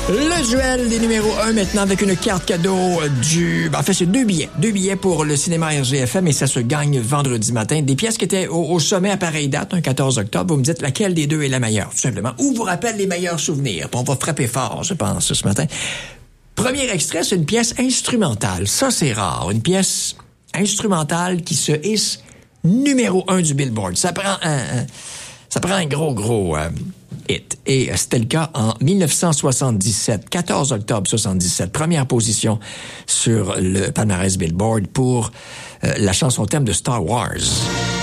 Le duel des numéros 1 maintenant avec une carte cadeau en fait, c'est deux billets. Deux billets pour le cinéma RGFM et ça se gagne vendredi matin. Des pièces qui étaient au sommet à pareille date, un 14 octobre. Vous me dites laquelle des deux est la meilleure, tout simplement. Ou vous rappelle les meilleurs souvenirs. On va frapper fort, je pense, ce matin. Premier extrait, c'est une pièce instrumentale. Ça, c'est rare. Une pièce instrumentale qui se hisse numéro 1 du Billboard. Ça prend un gros hit. Et c'était le cas en 1977, 14 octobre 77. Première position sur le palmarès Billboard pour la chanson thème de Star Wars.